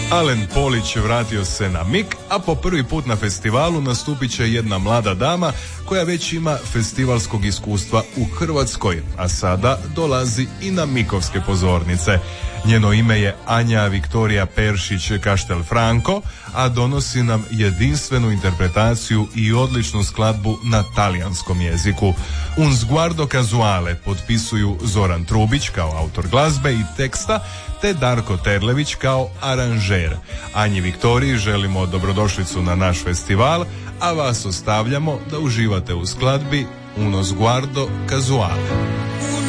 Alen Polić vratio se na Mik, a po prvi put na festivalu nastupit će jedna mlada dama koja već ima festivalskog iskustva u Hrvatskoj, a sada dolazi i na mikovske pozornice. Njeno ime je Anja Viktorija Peršić Castelfranco, a donosi nam jedinstvenu interpretaciju i odličnu skladbu na talijanskom jeziku. Un sguardo casuale potpisuju Zoran Trubić kao autor glazbe i teksta, te Darko Terlević kao aranžer. Anji Viktoriji želimo dobrodošlicu na naš festival, a vas ostavljamo da uživate u skladbi Uno sguardo casuale.